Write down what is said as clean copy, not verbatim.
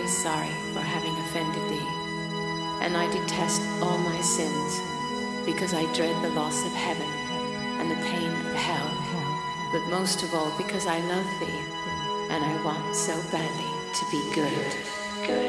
sorry for having offended thee, and I detest all my sins, because I dread the loss of heaven and the pain of hell, but most of all because I love thee, and I want so badly to be good.